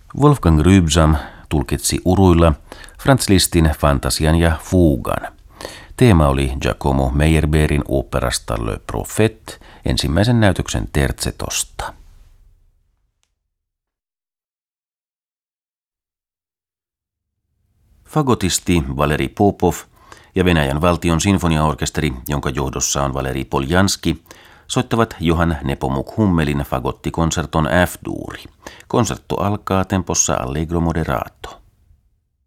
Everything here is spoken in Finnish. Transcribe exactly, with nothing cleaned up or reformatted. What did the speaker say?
Wolfgang Rybsam tulkitsi uruilla Franz Lisztin Fantasian ja Fugan. Teema oli Giacomo Meyerbeerin oopperasta Le Prophète, ensimmäisen näytöksen tertsetosta. Fagotisti Valeri Popov ja Venäjän valtion sinfoniaorkesteri, jonka johdossa on Valeri Poljanski, soittavat Johann Nepomuk Hummelin fagottikonserton F-duuri. Konsertto alkaa tempossa allegro moderato.